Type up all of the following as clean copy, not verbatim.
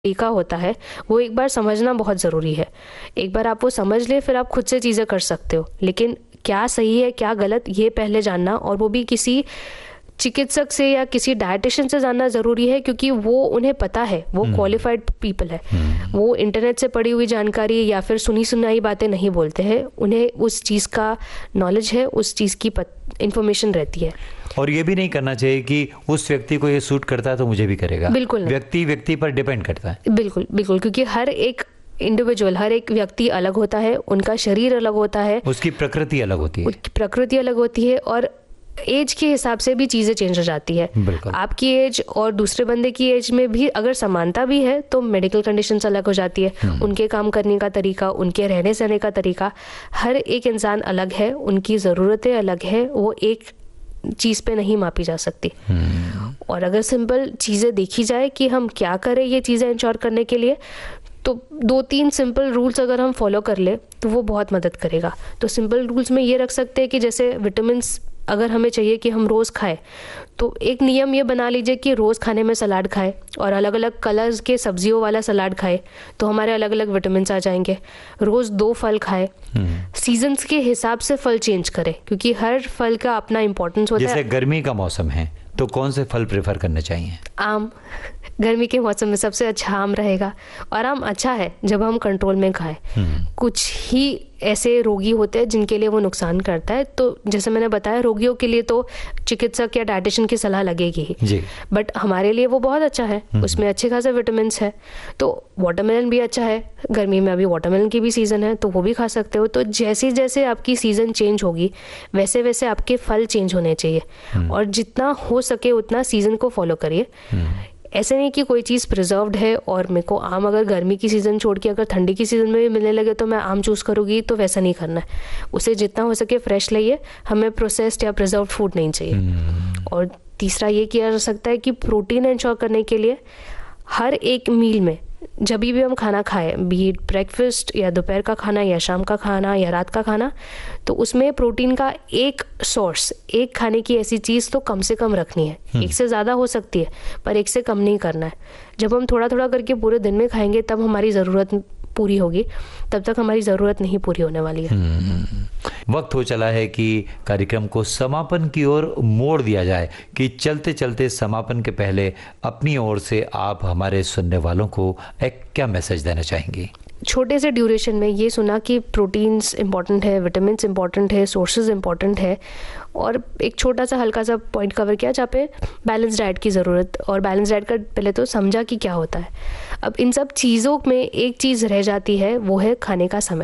तरीका होता है वो एक बार समझना बहुत ज़रूरी है। एक बार आप वो समझ ले फिर आप खुद से चीज़ें कर सकते हो, लेकिन क्या सही है क्या गलत ये पहले जानना, और वो भी किसी चिकित्सक से या किसी डायटिशियन से जानना ज़रूरी है, क्योंकि वो उन्हें पता है, वो क्वालिफाइड पीपल है। वो इंटरनेट से पढ़ी हुई जानकारी या फिर सुनी सुनाई बातें नहीं बोलते हैं, उन्हें उस चीज़ का नॉलेज है, उस चीज़ की इन्फॉर्मेशन रहती है। और ये भी नहीं करना चाहिए कि उस व्यक्ति को ये सूट करता है तो मुझे भी करेगा। बिल्कुल नहीं। व्यक्ति पर डिपेंड करता है। बिल्कुल बिल्कुल, क्योंकि हर एक इंडिविजुअल, हर एक व्यक्ति अलग होता है, उनका शरीर अलग होता है, उसकी प्रकृति अलग होती है, उसकी प्रकृति अलग होती है, और एज के हिसाब से भी चीज़ें चेंज हो जाती है। आपकी एज और दूसरे बंदे की एज में भी अगर समानता भी है तो मेडिकल कंडीशंस अलग हो जाती है, उनके काम करने का तरीका, उनके रहने सहने का तरीका, हर एक इंसान अलग है, उनकी ज़रूरतें अलग है, वो एक चीज़ पे नहीं मापी जा सकती। और अगर सिंपल चीज़ें देखी जाए कि हम क्या करें ये चीज़ें इंश्योर करने के लिए, तो 2-3 सिंपल रूल्स अगर हम फॉलो कर ले तो वो बहुत मदद करेगा। तो सिंपल रूल्स में ये रख सकते हैं कि जैसे विटामिन्स अगर हमें चाहिए कि हम रोज़ खाएं, तो एक नियम ये बना लीजिए कि रोज़ खाने में सलाद खाएं और अलग अलग कलर्स के सब्जियों वाला सलाद खाएं, तो हमारे अलग अलग विटामिन्स आ जाएंगे। रोज़ 2 फल खाएं, सीजन्स के हिसाब से फल चेंज करें, क्योंकि हर फल का अपना इम्पोर्टेंस होता है। जैसे गर्मी का मौसम है तो कौन से फल प्रेफर करने चाहिए? आम, गर्मी के मौसम में सबसे अच्छा आम रहेगा, और आम अच्छा है जब हम कंट्रोल में खाएं। कुछ ही ऐसे रोगी होते हैं जिनके लिए वो नुकसान करता है, तो जैसे मैंने बताया रोगियों के लिए तो चिकित्सक या डाइटिशियन की सलाह लगेगी ही, बट हमारे लिए वो बहुत अच्छा है, उसमें अच्छे खासे विटामिन है। तो वाटरमेलन भी अच्छा है, गर्मी में अभी वाटरमेलन की भी सीज़न है तो वो भी खा सकते हो। तो जैसे जैसे आपकी सीज़न चेंज होगी वैसे वैसे आपके फल चेंज होने चाहिए, और जितना हो सके उतना सीज़न को फॉलो करिए। ऐसे नहीं कि कोई चीज़ प्रिजर्व्ड है और मेरे को आम अगर गर्मी की सीज़न छोड़ के अगर ठंडी की सीज़न में भी मिलने लगे तो मैं आम चूज़ करूँगी, तो वैसा नहीं करना है। उसे जितना हो सके फ्रेश लाइए, हमें प्रोसेस्ड या प्रिजर्व्ड फूड नहीं चाहिए। और तीसरा ये किया जा सकता है कि प्रोटीन इंश्योर करने के लिए हर एक मील में जब भी हम खाना खाएं, बीट ब्रेकफास्ट या दोपहर का खाना या शाम का खाना या रात का खाना, तो उसमें प्रोटीन का एक सोर्स, एक खाने की ऐसी चीज़ तो कम से कम रखनी है। एक से ज़्यादा हो सकती है पर एक से कम नहीं करना है। जब हम थोड़ा थोड़ा करके पूरे दिन में खाएंगे तब हमारी ज़रूरत पूरी होगी, तब तक हमारी ज़रूरत नहीं पूरी होने वाली है। वक्त हो चला है कि कार्यक्रम को समापन की ओर मोड़ दिया जाए, कि चलते चलते समापन के पहले अपनी ओर से आप हमारे सुनने वालों को एक क्या मैसेज देना चाहेंगे? छोटे से ड्यूरेशन में ये सुना कि प्रोटीन्स इंपॉर्टेंट है, विटामिन्स इंपॉर्टेंट है, सोर्सेज इंपॉर्टेंट है, और एक छोटा सा हल्का सा पॉइंट कवर किया जहाँ पे बैलेंस डाइट की ज़रूरत, और बैलेंस डाइट का पहले तो समझा कि क्या होता है। अब इन सब चीज़ों में एक चीज़ रह जाती है, वो है खाने का समय।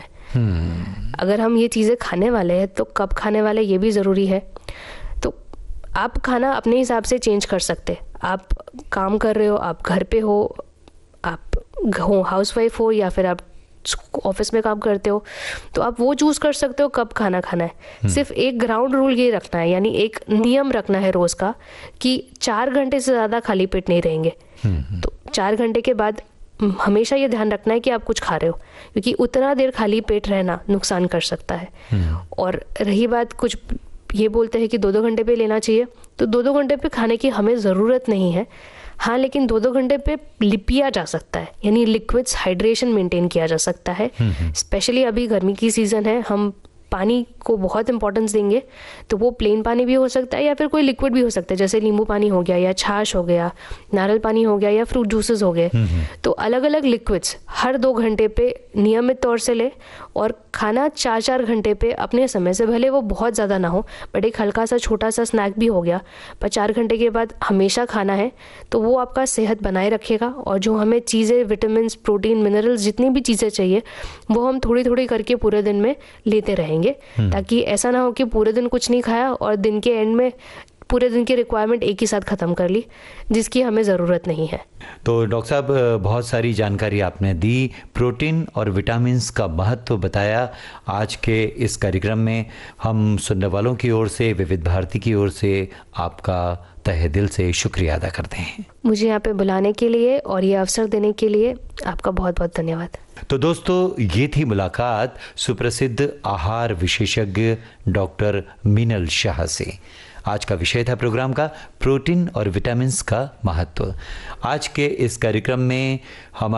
अगर हम ये चीज़ें खाने वाले हैं तो कब खाने वाले ये भी ज़रूरी है। तो आप खाना अपने हिसाब से चेंज कर सकते। आप काम कर रहे हो, आप घर पे हो, आप हाउसवाइफ हो, या फिर आप ऑफिस में काम करते हो, तो आप वो चूज कर सकते हो कब खाना खाना है। सिर्फ एक ग्राउंड रूल ये रखना है, यानी एक नियम रखना है रोज का, कि 4 घंटे से ज़्यादा खाली पेट नहीं रहेंगे। तो 4 घंटे के बाद हमेशा ये ध्यान रखना है कि आप कुछ खा रहे हो, क्योंकि उतना देर खाली पेट रहना नुकसान कर सकता है। और रही बात, कुछ ये बोलते हैं कि 2-2 घंटे पे लेना चाहिए, तो 2-2 घंटे पे खाने की हमें ज़रूरत नहीं है। हाँ, लेकिन 2-2 घंटे पे पिया जा सकता है, यानी लिक्विड्स हाइड्रेशन मेंटेन किया जा सकता है। स्पेशली अभी गर्मी की सीज़न है, हम पानी को बहुत इंपॉर्टेंस देंगे, तो वो प्लेन पानी भी हो सकता है या फिर कोई लिक्विड भी हो सकता है, जैसे नींबू पानी हो गया या छाछ हो गया, नारियल पानी हो गया या फ्रूट जूसेस हो गए। तो अलग अलग लिक्विड्स हर 2 घंटे पे नियमित तौर से ले, और खाना 4-4 घंटे पे अपने समय से, भले वो बहुत ज़्यादा ना हो बट एक हल्का सा छोटा सा स्नैक भी हो गया, पर 4 घंटे के बाद हमेशा खाना है, तो वो आपका सेहत बनाए रखेगा। और जो हमें चीज़ें, विटामिन, प्रोटीन, मिनरल्स, जितनी भी चीज़ें चाहिए वो हम थोड़ी थोड़ी करके पूरे दिन में लेते रहेंगे, ताकि ऐसा ना हो कि पूरे दिन कुछ नहीं खाया और दिन के एंड में पूरे दिन की रिक्वायरमेंट एक ही साथ ख़त्म कर ली, जिसकी हमें ज़रूरत नहीं है। तो डॉक्टर साहब, बहुत सारी जानकारी आपने दी, प्रोटीन और विटामिन्स का महत्व बताया। आज के इस कार्यक्रम में हम सुनने वालों की ओर से, विविध भारती की ओर से आपका तहे दिल से शुक्रिया अदा करते हैं। मुझे यहाँ पे बुलाने के लिए और ये अवसर देने के लिए आपका बहुत बहुत धन्यवाद। तो दोस्तों, ये थी मुलाकात सुप्रसिद्ध आहार विशेषज्ञ डॉक्टर मीनल शाह से। आज का विषय था प्रोग्राम का प्रोटीन और विटामिन्स का महत्व। आज के इस कार्यक्रम में हम